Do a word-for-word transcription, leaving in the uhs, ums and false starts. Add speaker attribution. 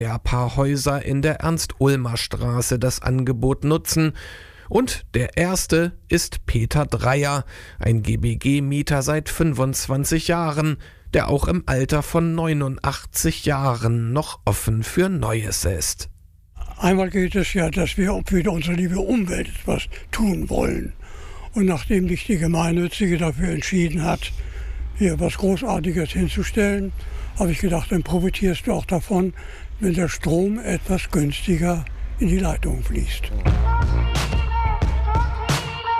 Speaker 1: der paar Häuser in der Ernst-Ulmer-Straße das Angebot nutzen. Und der erste ist Peter Dreier, ein G B G-Mieter seit fünfundzwanzig Jahren, der auch im Alter von neunundachtzig Jahren noch offen für Neues ist.
Speaker 2: Einmal geht es ja, dass wir für unsere liebe Umwelt etwas tun wollen. Und nachdem sich die Gemeinnützige dafür entschieden hat, hier was Großartiges hinzustellen, habe ich gedacht, dann profitierst du auch davon, wenn der Strom etwas günstiger in die Leitung fließt.